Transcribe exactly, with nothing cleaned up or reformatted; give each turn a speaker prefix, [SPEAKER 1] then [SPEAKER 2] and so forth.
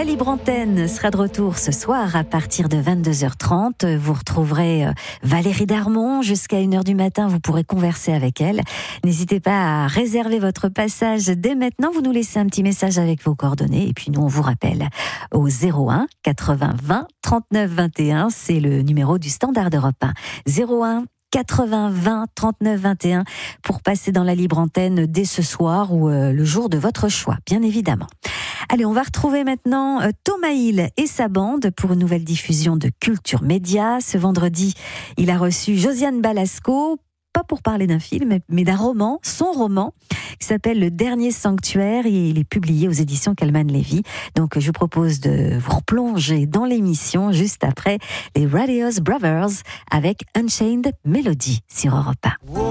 [SPEAKER 1] Libre Antenne sera de retour ce soir à partir de vingt-deux heures trente. Vous retrouverez Valérie Darmon jusqu'à une heure du matin. Vous pourrez converser avec elle. N'hésitez pas à réserver votre passage dès maintenant. Vous nous laissez un petit message avec vos coordonnées et puis nous on vous rappelle au zéro un quatre-vingts vingt trente-neuf vingt et un. C'est le numéro du standard d'Europe un. zéro un quatre-vingts vingt trente-neuf vingt et un pour passer dans la libre antenne dès ce soir ou euh, le jour de votre choix, bien évidemment. Allez, on va retrouver maintenant euh, Thomas Hill et sa bande pour une nouvelle diffusion de Culture Média. Ce vendredi, il a reçu Josiane Balasco, pas pour parler d'un film, mais d'un roman, son roman, qui s'appelle Le Dernier Sanctuaire et il est publié aux éditions Calman Levy. Donc, je vous propose de vous replonger dans l'émission juste après les Radios Brothers avec Unchained Melody sur Europe un.